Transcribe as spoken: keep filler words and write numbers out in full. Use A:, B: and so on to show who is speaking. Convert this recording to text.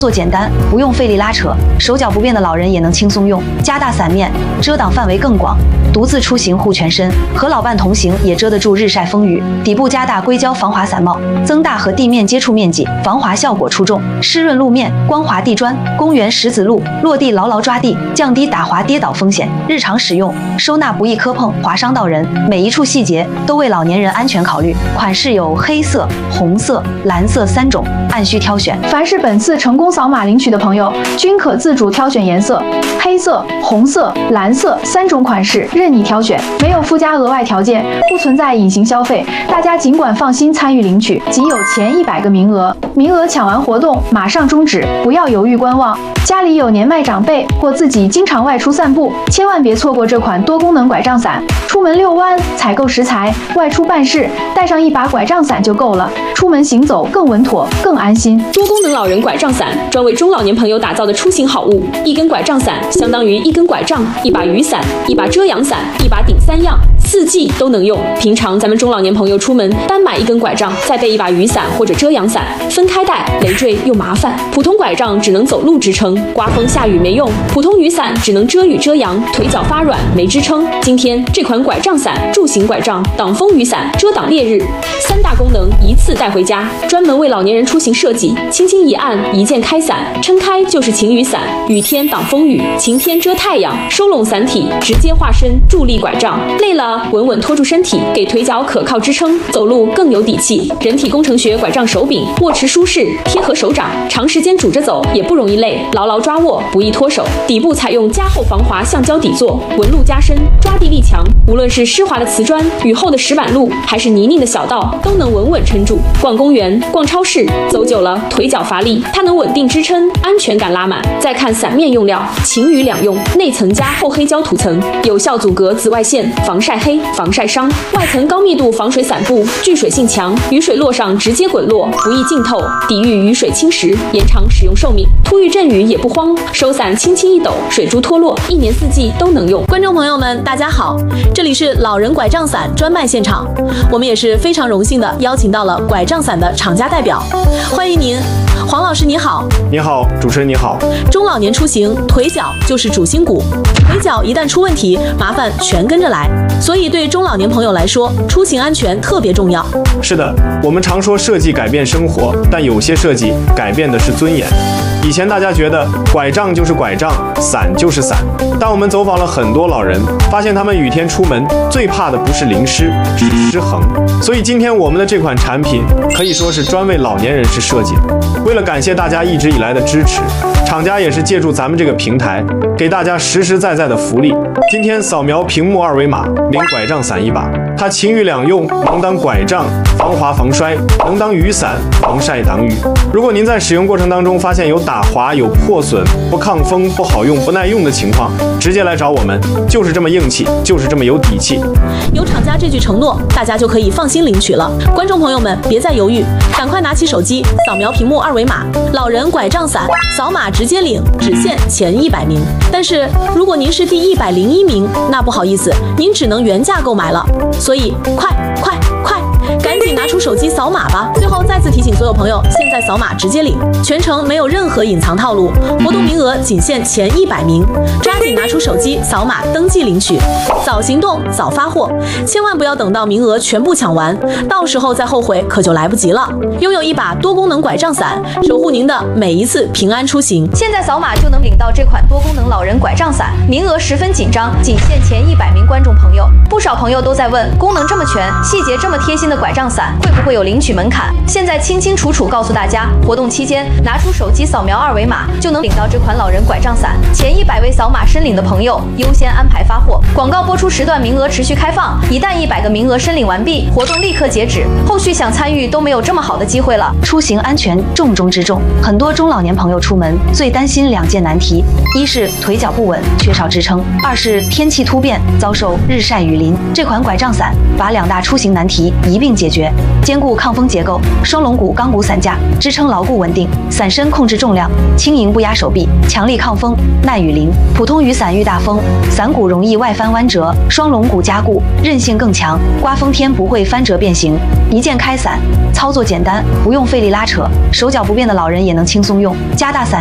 A: 做简单，不用费力拉扯，手脚不便的老人也能轻松用。加大伞面，遮挡范围更广。独自出行护全身，和老伴同行也遮得住日晒风雨。底部加大硅胶防滑伞帽，增大和地面接触面积，防滑效果出众。湿润路面，光滑地砖，公园石子路，落地牢牢抓地，降低打滑跌倒风险。日常使用，收纳不易磕碰划伤到人，每一处细节都为老年人安全考虑。款式有黑色、红色、蓝色三种，按需挑选。
B: 凡是本次成功扫码领取的朋友，均可自主挑选颜色，黑色、红色、蓝色三种款式任你挑选，没有附加额外条件，不存在隐形消费，大家尽管放心参与领取。仅有前一百个名额，名额抢完活动马上终止，不要犹豫观望。家里有年迈长辈或自己经常外出散步，千万别错过这款多功能拐杖伞。出门遛弯、采购食材、外出办事，带上一把拐杖伞就够了，出门行走更稳妥、更安心。
C: 多功能老人拐杖伞，专为中老年朋友打造的出行好物。一根拐杖伞相当于一根拐杖、一把雨伞、一把遮阳伞、一把顶三样，四季都能用。平常咱们中老年朋友出门单买一根拐杖，再备一把雨伞或者遮阳伞，分开带累赘又麻烦。普通拐杖只能走路支撑，刮风下雨没用；普通雨伞只能遮雨遮阳，腿脚发软没支撑。今天这款拐杖伞，助行拐杖、挡风雨伞、遮挡烈日，三大功能一次带回家，专门为老年人出行设计。轻轻一按，一键开伞，撑开就是晴雨伞，雨天挡风雨，晴天遮太阳，收拢伞体，直接化身助力拐杖。累了稳稳拖住身体，给腿脚可靠支撑，走路更有底气。人体工程学拐杖手柄，握持舒适，贴合手掌，长时间拄着走也不容易累，牢牢抓握，不易脱手。底部采用加厚防滑橡胶底座，纹路加深，抓地力强。无论是湿滑的瓷砖、雨后的石板路，还是泥泞的小道，都能稳稳撑住。逛公园、逛超市，走久了腿脚乏力，它能稳定支撑，安全感拉满。再看伞面用料，晴雨两用，内层加厚黑胶涂层，有效阻隔紫外线，防晒黑、防晒伤；外层高密度防水伞布，聚水性强，雨水落上直接滚落，不易浸透，抵御雨水侵蚀，延长使用寿命。突遇阵雨也不慌，收伞轻轻一抖，水珠脱落，一年四季都能用。
D: 观众朋友们，大家好，这里是老人拐杖伞专卖现场，我们也是非常荣幸的邀请到了拐杖伞的厂家代表，欢迎您。黄老师你好。
E: 你好，主持人你好。
D: 中老年出行，腿脚就是主心骨，腿脚一旦出问题，麻烦全跟着来。所以对中老年朋友来说，出行安全特别重要。
E: 是的，我们常说设计改变生活，但有些设计改变的是尊严。以前大家觉得拐杖就是拐杖，伞就是伞，但我们走访了很多老人，发现他们雨天出门最怕的不是淋湿，是失衡。所以今天我们的这款产品可以说是专为老年人士设计的。为了感谢大家一直以来的支持，厂家也是借助咱们这个平台，给大家实实在在的福利。今天扫描屏幕二维码，领拐杖伞一把，它晴雨两用，能当拐杖防滑防摔，能当雨伞防晒挡雨。如果您在使用过程当中发现有打滑、有破损、不抗风、不好用、不耐用的情况，直接来找我们，就是这么硬气，就是这么有底气。
D: 有厂家这句承诺，大家就可以放心领取了。观众朋友们，别再犹豫，赶快拿起手机扫描屏幕二维码，老人拐杖伞，扫码直接领，只限前一百名。但是如果您是第一百零一名，那不好意思，您只能原价购买了。所以快快快，赶紧拿出手机扫码吧！最后再次提醒所有朋友，现在扫码直接领，全程没有任何隐藏套路，活动名额仅限前一百名，抓紧拿出手机扫码登记领取，早行动早发货，千万不要等到名额全部抢完，到时候再后悔可就来不及了。拥有一把多功能拐杖伞，守护您的每一次平安出行。
A: 现在扫码就能领到这款多功能老人拐杖伞，名额十分紧张，仅限前一百名观众朋友。不少朋友都在问，功能这么全，细节这么贴心的拐杖伞，会不会有领取门槛？现在清清楚楚告诉大家，活动期间拿出手机扫描二维码，就能领到这款老人拐杖伞。前一百位扫码申领的朋友优先安排发货。广告播出时段名额持续开放，一旦一百个名额申领完毕，活动立刻截止，后续想参与都没有这么好的机会了。出行安全重中之重，很多中老年朋友出门最担心两件难题，一是腿脚不稳，缺少支撑；二是天气突变，遭受日晒雨淋。这款拐杖伞把两大出行难题一并解决。坚固抗风结构，双龙骨钢骨伞架支撑牢固稳定，伞身控制重量，轻盈不压手臂，强力抗风，耐雨淋。普通雨伞遇大风，伞骨容易外翻弯折，双龙骨加固，韧性更强，刮风天不会翻折变形。一键开伞，操作简单，不用费力拉扯，手脚不便的老人也能轻松用。加大伞